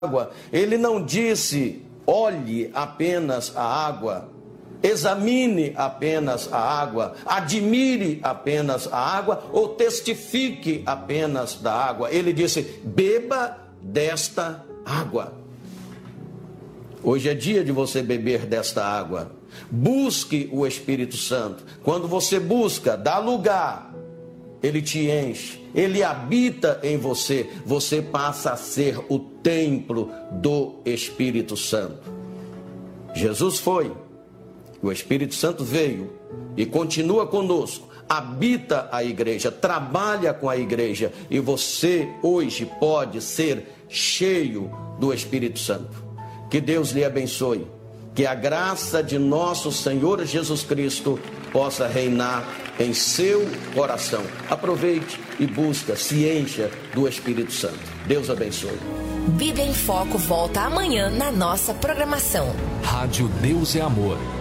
água, ele não disse, olhe apenas a água, examine apenas a água, admire apenas a água ou testifique apenas da água. Ele disse, beba desta água. Hoje é dia de você beber desta água. Busque o Espírito Santo. Quando você busca, dá lugar, ele te enche, ele habita em você, você passa a ser o templo do Espírito Santo. Jesus foi, o Espírito Santo veio e continua conosco, habita a igreja, trabalha com a igreja, e você hoje pode ser cheio do Espírito Santo. Que Deus lhe abençoe, que a graça de nosso Senhor Jesus Cristo possa reinar em seu coração. Aproveite e busca, se encha do Espírito Santo. Deus abençoe. Bíblia em Foco volta amanhã na nossa programação. Rádio Deus é Amor.